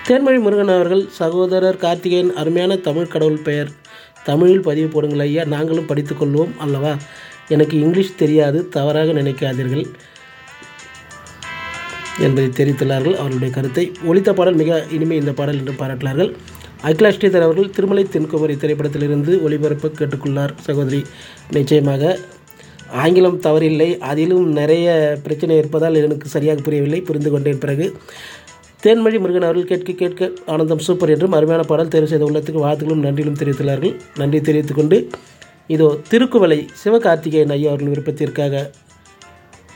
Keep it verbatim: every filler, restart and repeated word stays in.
தேன்மொழி முருகன் அவர்கள், சகோதரர் கார்த்திகேயன், அருமையான தமிழ் கடவுள் பெயர் தமிழில் பதிவு போடுங்கள் ஐயா, நாங்களும் படித்துக்கொள்வோம் அல்லவா. எனக்கு இங்கிலீஷ் தெரியாது, தவறாக நினைக்காதீர்கள் என்பதை தெரிவித்துள்ளார்கள். அவர்களுடைய கருத்தை ஒலித்த பாடல் மிக இனிமை இந்த பாடல் என்று பாராட்டினார்கள். அகிலா ஸ்ரீதர் அவர்கள், திருமலை தென்குமரி திரைப்படத்திலிருந்து ஒளிபரப்பு கேட்டுக்கொள்ளார் சகோதரி. நிச்சயமாக ஆங்கிலம் தவறில்லை, அதிலும் நிறைய பிரச்சனை இருப்பதால் எனக்கு சரியாக புரியவில்லை, புரிந்து கொண்டேன். பிறகு தேன்மொழி முருகன் அவர்கள், கேட்க கேட்க ஆனந்தம் சூப்பர் என்றும் அருமையான பாடல் தேர்வு செய்த உள்ளத்துக்கு வாழ்த்துக்களும் நன்றிகளும் தெரிவித்துள்ளார்கள். நன்றி தெரிவித்துக்கொண்டு இதோ திருக்குவளை சிவகார்த்திகேயன் ஐயா அவர்கள் விருப்பத்திற்காக